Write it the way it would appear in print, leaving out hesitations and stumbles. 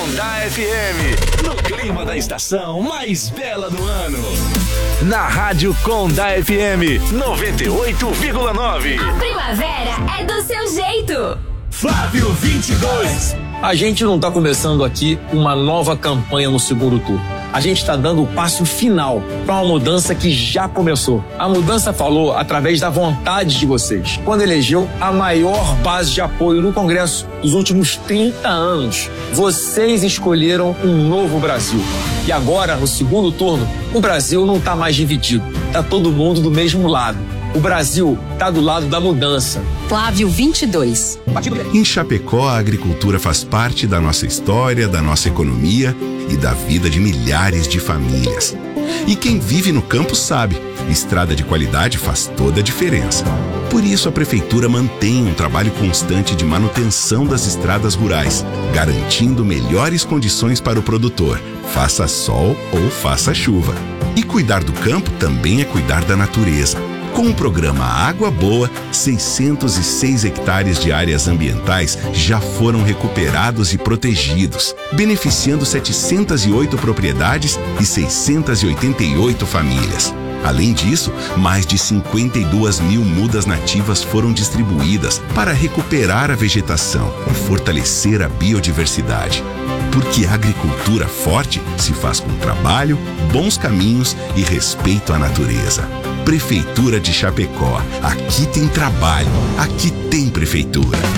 Conda FM, no clima da estação mais bela do ano. Na Rádio Conda FM 98,9. A primavera é do seu jeito. Flávio 22. A gente não está começando aqui uma nova campanha no segundo turno. A gente está dando o passo final para uma mudança que já começou. A mudança falou através da vontade de vocês, quando elegeu a maior base de apoio no Congresso dos últimos 30 anos. Vocês escolheram um novo Brasil. E agora, no segundo turno, o Brasil não está mais dividido. Está todo mundo do mesmo lado. O Brasil está do lado da mudança. Flávio 22. Em Chapecó, a agricultura faz parte da nossa história, da nossa economia e da vida de milhares de famílias. E quem vive no campo sabe, estrada de qualidade faz toda a diferença. Por isso, a Prefeitura mantém um trabalho constante de manutenção das estradas rurais, garantindo melhores condições para o produtor, faça sol ou faça chuva. E cuidar do campo também é cuidar da natureza. Com o programa Água Boa, 606 hectares de áreas ambientais já foram recuperados e protegidos, beneficiando 708 propriedades e 688 famílias. Além disso, mais de 52 mil mudas nativas foram distribuídas para recuperar a vegetação e fortalecer a biodiversidade. Porque a agricultura forte se faz com trabalho, bons caminhos e respeito à natureza. Prefeitura de Chapecó. Aqui tem trabalho, aqui tem prefeitura.